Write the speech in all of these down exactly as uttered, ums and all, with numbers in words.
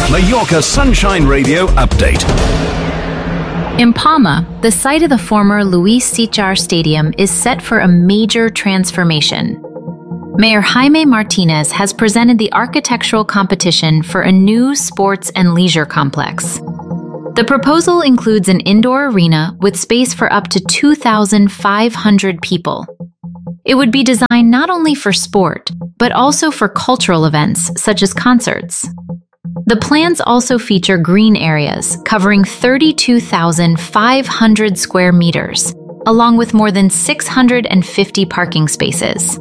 Mallorca Sunshine Radio update. In Palma, the site of the former Luis Sitjar Stadium is set for a major transformation. Mayor Jaime Martinez has presented the architectural competition for a new sports and leisure complex. The proposal includes an indoor arena with space for up to two thousand five hundred people. It would be designed not only for sport, but also for cultural events such as concerts. The plans also feature green areas covering thirty-two thousand five hundred square meters, along with more than six hundred fifty parking spaces.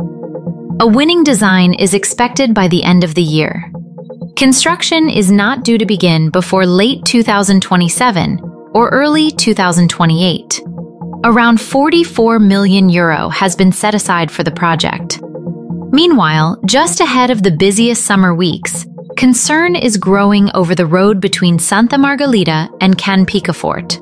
A winning design is expected by the end of the year. Construction is not due to begin before late two thousand twenty-seven or early two thousand twenty-eight. Around forty-four million euro has been set aside for the project. Meanwhile, just ahead of the busiest summer weeks, concern is growing over the road between Santa Margalida and Can Picafort.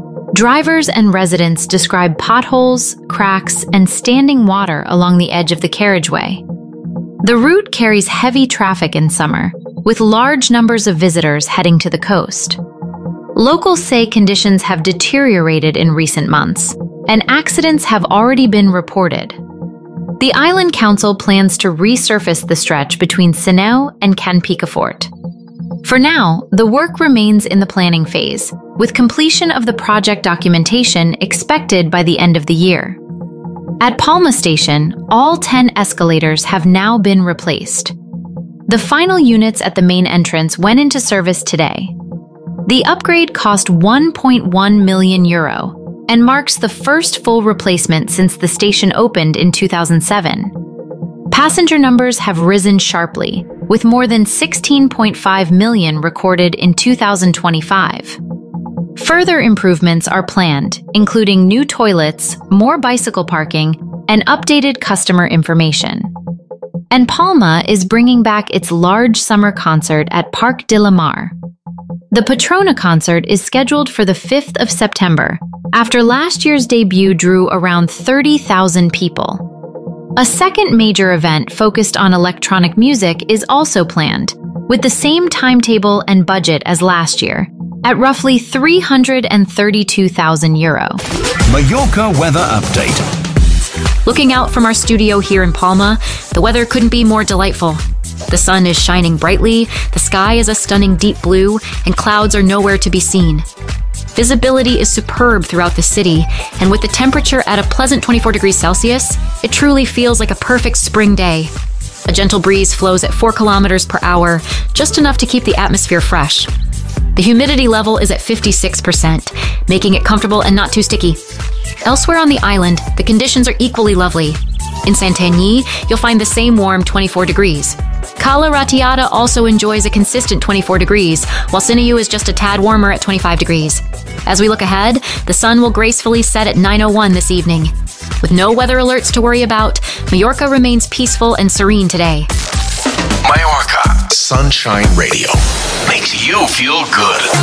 Drivers and residents describe potholes, cracks, and standing water along the edge of the carriageway. The route carries heavy traffic in summer, with large numbers of visitors heading to the coast. Locals say conditions have deteriorated in recent months, and accidents have already been reported. The Island Council plans to resurface the stretch between Sineu and Can Picafort. For now, the work remains in the planning phase, with completion of the project documentation expected by the end of the year. At Palma Station, all ten escalators have now been replaced. The final units at the main entrance went into service today. The upgrade cost one point one million euro and marks the first full replacement since the station opened in two thousand seven. Passenger numbers have risen sharply, with more than sixteen point five million recorded in two thousand twenty-five. Further improvements are planned, including new toilets, more bicycle parking, and updated customer information. And Palma is bringing back its large summer concert at Parc de la Mar. The Patrona concert is scheduled for the fifth of September, after last year's debut drew around thirty thousand people. A second major event focused on electronic music is also planned, with the same timetable and budget as last year, at roughly three hundred thirty-two thousand euro. Mallorca weather update. Looking out from our studio here in Palma, the weather couldn't be more delightful. The sun is shining brightly, the sky is a stunning deep blue, and clouds are nowhere to be seen. Visibility is superb throughout the city, and with the temperature at a pleasant twenty-four degrees Celsius, it truly feels like a perfect spring day. A gentle breeze flows at four kilometers per hour, just enough to keep the atmosphere fresh. The humidity level is at fifty-six percent, making it comfortable and not too sticky. Elsewhere on the island, the conditions are equally lovely. In Santanyí, you'll find the same warm twenty-four degrees. Cala Ratiada also enjoys a consistent twenty-four degrees, while Sineu is just a tad warmer at twenty-five degrees. As we look ahead, the sun will gracefully set at nine oh one this evening. With no weather alerts to worry about, Mallorca remains peaceful and serene today. Mallorca Sunshine Radio makes you feel good.